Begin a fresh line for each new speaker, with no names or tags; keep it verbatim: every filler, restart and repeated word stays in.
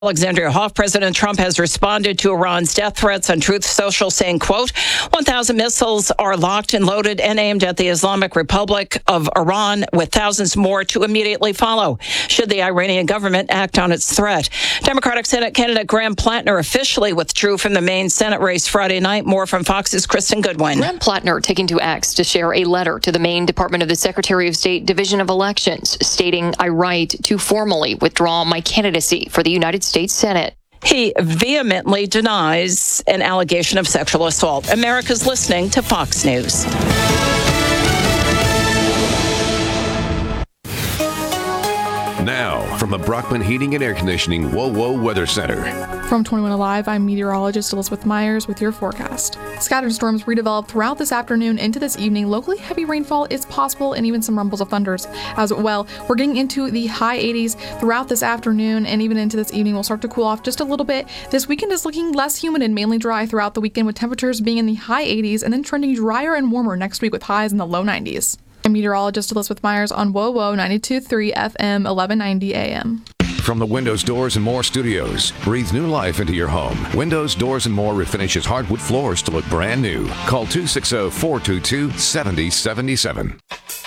Alexandria Hoff, President Trump has responded to Iran's death threats on Truth Social, saying, quote, one thousand missiles are locked and loaded and aimed at the Islamic Republic of Iran, with thousands more to immediately follow, should the Iranian government act on its threat. Democratic Senate candidate Graham Plattner officially withdrew from the Maine Senate race Friday night. More from Fox's Kristen Goodwin.
Graham Plattner taking to X to share a letter to the Maine Department of the Secretary of State Division of Elections, stating, I write to formally withdraw my candidacy for the United States States Senate.
He vehemently denies an allegation of sexual assault. America's listening to Fox News.
Now, from the Brockman Heating and Air Conditioning Whoa Whoa Weather Center.
From twenty-one Alive, I'm meteorologist Elizabeth Myers with your forecast. Scattered storms redevelop throughout this afternoon into this evening. Locally heavy rainfall is possible and even some rumbles of thunders as well. We're getting into the high eighties throughout this afternoon, and even into this evening. We'll start to cool off just a little bit. This weekend is looking less humid and mainly dry throughout the weekend, with temperatures being in the high eighties and then trending drier and warmer next week with highs in the low nineties. I'm meteorologist Elizabeth Myers on Whoa Whoa ninety-two point three F M, eleven ninety A M.
From the Windows, Doors, and More studios, breathe new life into your home. Windows, Doors, and More refinishes hardwood floors to look brand new. Call two six zero, four two two, seven zero seven seven.